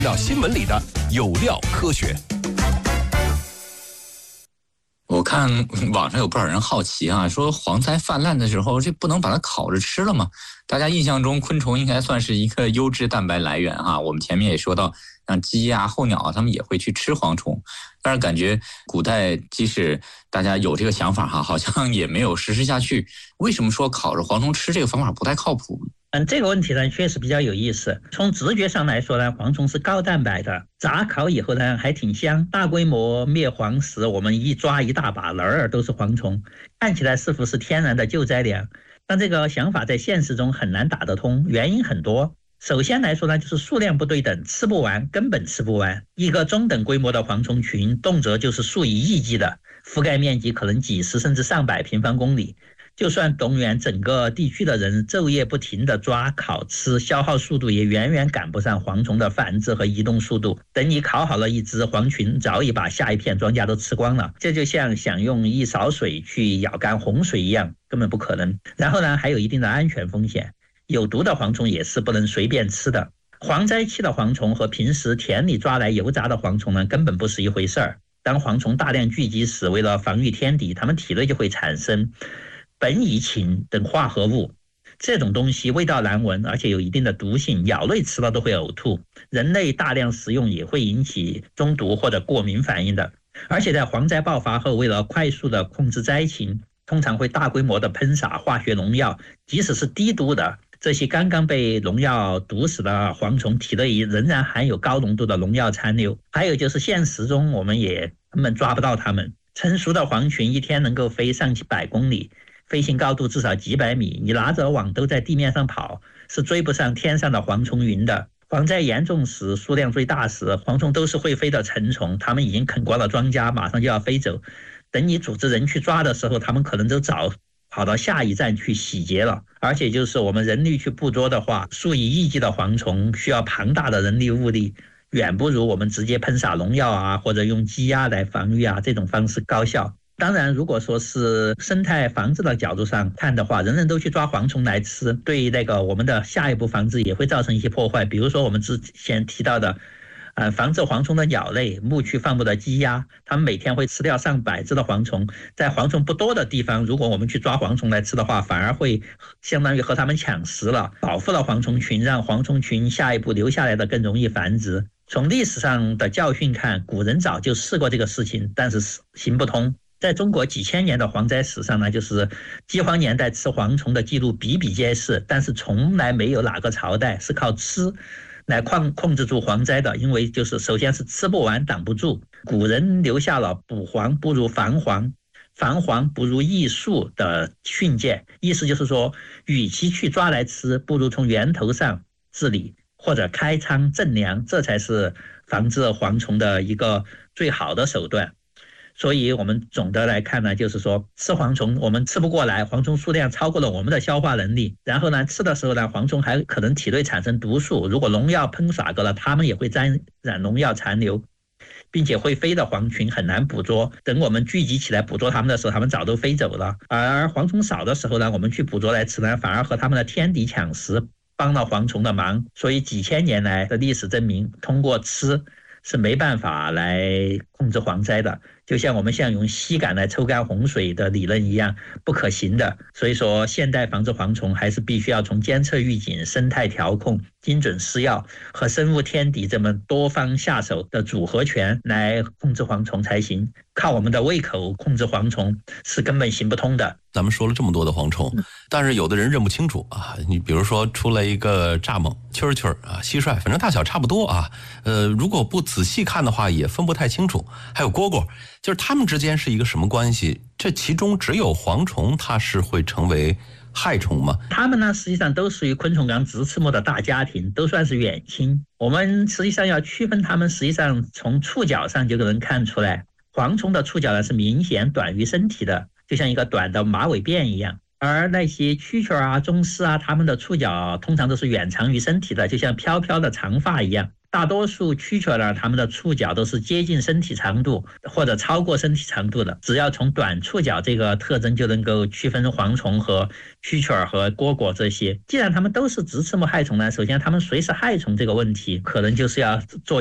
到新闻里的有料科学。 我看网上有不少人好奇啊，说蝗灾泛滥的时候，这不能把它烤着吃了吗？大家印象中昆虫应该算是一个优质蛋白来源啊。我们前面也说到，像鸡啊、候鸟啊，它们也会去吃蝗虫。但是感觉古代即使大家有这个想法哈，好像也没有实施下去。为什么说烤着蝗虫吃这个方法不太靠谱？ 这个问题呢确实比较有意思。从直觉上来说呢，蝗虫是高蛋白的，炸烤以后呢还挺香。大规模灭蝗时，我们一抓一大把，哪儿都是蝗虫，看起来似乎是天然的救灾粮。但这个想法在现实中很难打得通，原因很多。首先来说呢，就是数量不对等，吃不完，根本吃不完。一个中等规模的蝗虫群，动辄就是数以亿计的，覆盖面积可能几十甚至上百平方公里。就算动员整个地区的人昼夜不停地抓烤吃，消耗速度也远远赶不上蝗虫的繁殖和移动速度。等你烤好了一只，蝗群早已把下一片庄稼都吃光了。这就像想用一勺水去舀干洪水一样，根本不可能。然后呢，还有一定的安全风险，有毒的蝗虫也是不能随便吃的。蝗灾期的蝗虫和平时田里抓来油炸的蝗虫呢，根本不是一回事儿。当蝗虫大量聚集时，为了防御天敌，它们体内就会产生苯乙腈等化合物，这种东西味道难闻，而且有一定的毒性，鸟类吃了都会呕吐，人类大量食用也会引起中毒或者过敏反应的。而且在蝗灾爆发后，为了快速的控制灾情，通常会大规模的喷洒化学农药，即使是低毒的，这些刚刚被农药毒死的蝗虫体内仍然含有高浓度的农药残留。还有就是现实中我们也根本抓不到它们，成熟的蝗群一天能够飞上几百公里，飞行高度至少几百米，你拿着网都在地面上跑，是追不上天上的蝗虫云的。蝗灾严重时，数量最大时，蝗虫都是会飞的成虫，它们已经啃光了庄稼，马上就要飞走。等你组织人去抓的时候，它们可能都早跑到下一站去洗劫了。而且就是我们人力去捕捉的话，数以亿计的蝗虫需要庞大的人力物力，远不如我们直接喷洒农药啊，或者用鸡鸭来防御啊，这种方式高效。当然，如果说是生态防治的角度上看的话，人人都去抓蝗虫来吃，对那个我们的下一步防治也会造成一些破坏。比如说我们之前提到的，防治蝗虫的鸟类，牧区放牧的鸡鸭，它们每天会吃掉上百只的蝗虫。在蝗虫不多的地方，如果我们去抓蝗虫来吃的话，反而会相当于和它们抢食了，保护了蝗虫群，让蝗虫群下一步留下来的更容易繁殖。从历史上的教训看，古人早就试过这个事情，但是行不通。在中国几千年的蝗灾史上呢，就是饥荒年代吃蝗虫的记录比比皆是，但是从来没有哪个朝代是靠吃来控制住蝗灾的。因为就是首先是吃不完，挡不住。古人留下了捕蝗不如防蝗，防蝗不如益树的训诫，意思就是说，与其去抓来吃，不如从源头上治理，或者开仓赈粮，这才是防治蝗虫的一个最好的手段。所以我们总的来看呢，就是说吃蝗虫我们吃不过来，蝗虫数量超过了我们的消化能力。然后呢，吃的时候呢，蝗虫还可能体内产生毒素，如果农药喷洒过了，它们也会沾染农药残留，并且会飞的蝗群很难捕捉。等我们聚集起来捕捉它们的时候，它们早都飞走了。而蝗虫少的时候呢，我们去捕捉来吃呢，反而和它们的天敌抢食，帮了蝗虫的忙。所以几千年来的历史证明，通过吃是没办法来控制蝗灾的，就像我们用吸杆来抽干洪水的理论一样，不可行的。所以说，现代防治蝗虫还是必须要从监测预警、生态调控、精准施药和生物天敌这么多方下手的组合拳来控制蝗虫才行。靠我们的胃口控制蝗虫是根本行不通的。 咱们说了这么多的蝗虫，但是有的人认不清楚啊。你比如说出来一个蚱蜢、蛐蛐啊、蟋蟀，反正大小差不多啊。如果不仔细看的话，也分不太清楚。还有蝈蝈，就是它们之间是一个什么关系？这其中只有蝗虫它是会成为害虫吗？ 它们呢，实际上都属于昆虫纲直翅目的大家庭，都算是远亲。我们实际上要区分它们，实际上从触角上就能看出来。蝗虫的触角呢是明显短于身体的，就像一个短的马尾辫一样。而那些蛐蛐啊、螽斯啊，它们的触角通常都是远长于身体的，就像飘飘的长发一样。 大多数蛐蛐呢，它们的触角都是接近身体长度或者超过身体长度的。只要从短触角这个特征就能够区分蝗虫和蛐蛐和蝈蝈这些。既然它们都是直翅目害虫呢，首先它们谁是害虫这个问题，可能就是要做